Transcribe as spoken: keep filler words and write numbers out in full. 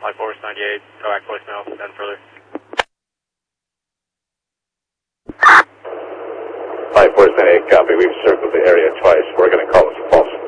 Flight Force ninety-eight, coax voicemail, send further. Flight Force ninety-eight, copy. We've circled the area twice. We're going to call it false.